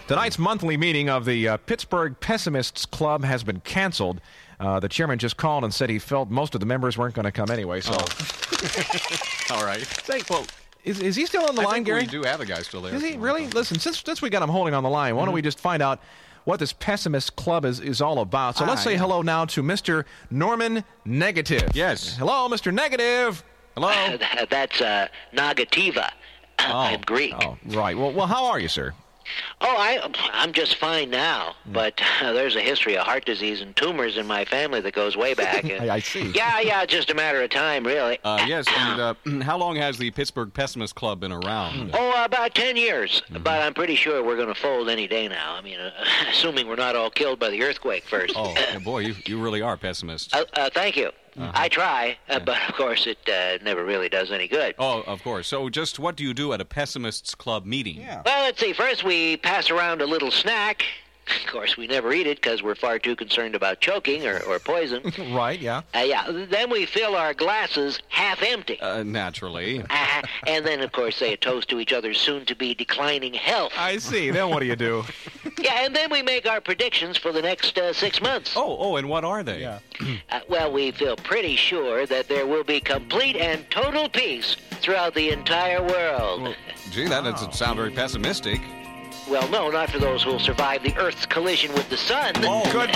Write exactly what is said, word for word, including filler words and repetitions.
Tonight's monthly meeting of the uh, Pittsburgh Pessimists Club has been canceled. Uh, the chairman just called and said he felt most of the members weren't going to come anyway. So, oh. All right. Say, well, is is he still on the I line, think Gary? We do have a guy still there. Is he really? Listen, since since we got him holding on the line, why don't mm-hmm. we just find out what this Pessimist Club is, is all about? So ah, let's say yeah. hello now to Mister Norman Negative. Yes. Hello, Mister Negative. Hello. That's uh, Negativa. Oh. I'm Greek. Oh, right. Well, well, how are you, sir? Oh, I, I'm just fine now, but uh, there's a history of heart disease and tumors in my family that goes way back. I, I see. Yeah, yeah, just a matter of time, really. Uh, yes, and uh, how long has the Pittsburgh Pessimist Club been around? Oh, about ten years, mm-hmm. but I'm pretty sure we're going to fold any day now. I mean, uh, assuming we're not all killed by the earthquake first. Oh, boy, you, you really are pessimist. Uh, uh, thank you. Uh-huh. I try, uh, yeah. but of course it uh, never really does any good. Oh, of course. So just what do you do at a Pessimists Club meeting? Yeah. Well, let's see. First, we pass around a little snack. Of course, we never eat it because we're far too concerned about choking or, or poison. Right, yeah. Uh, yeah. Then we fill our glasses half empty. Uh, naturally. Uh, and then, of course, say a toast to each other's soon-to-be declining health. I see. Then what do you do? Yeah, and then we make our predictions for the next uh, six months. Oh, oh, and what are they? Yeah. Uh, well, we feel pretty sure that there will be complete and total peace throughout the entire world. Well, gee, that doesn't sound very pessimistic. Well, no, not for those who will survive the Earth's collision with the sun. Oh, good